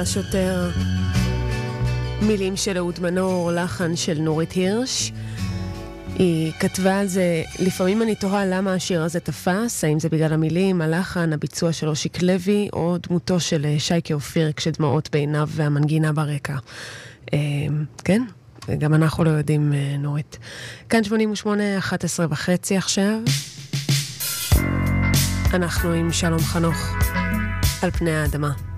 השוטר, מילים של אהוד מנור, לחן של נורית הירש. היא כתבה על זה, לפעמים אני תוהה למה השיר הזה תפס, האם זה בגלל המילים, הלחן, הביצוע של אושיק לוי, או דמותו של שייקה אופיר כשדמעות בעיניו והמנגינה ברקע. כן? גם אנחנו לא יודעים, נורית. כאן 88, 11:30 עכשיו. אנחנו עם שלום חנוך על פני האדמה.